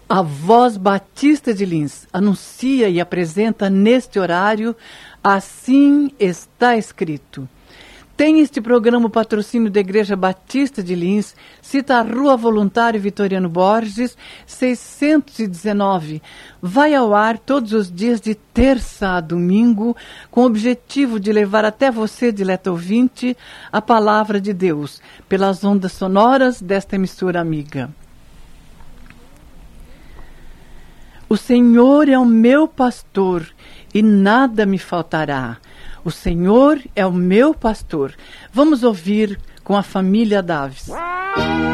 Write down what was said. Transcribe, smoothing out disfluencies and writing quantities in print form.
A Voz Batista de Lins anuncia e apresenta neste horário Assim Está Escrito. Tem este programa o patrocínio da Igreja Batista de Lins, cita a Rua Voluntário Vitoriano Borges, 619. Vai ao ar todos os dias de terça a domingo, com o objetivo de levar até você, dileto ouvinte, a palavra de Deus, pelas ondas sonoras desta emissora amiga. O Senhor é o meu pastor e nada me faltará. O Senhor é o meu pastor. Vamos ouvir com a família Daves.